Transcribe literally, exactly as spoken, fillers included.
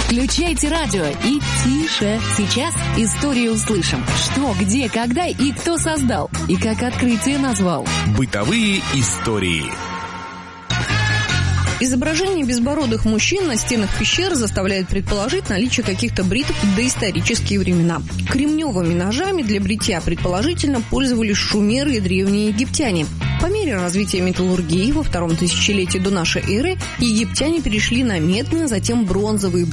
Включайте радио и тише. Сейчас историю услышим. Что, где, когда и кто создал. И как открытие назвал. Бытовые истории. Изображение безбородых мужчин на стенах пещер заставляет предположить наличие каких-то бритв в доисторические времена. Кремневыми ножами для бритья предположительно пользовались шумеры и древние египтяне. По мере развития металлургии во втором тысячелетии до нашей эры египтяне перешли на медные, затем бронзовые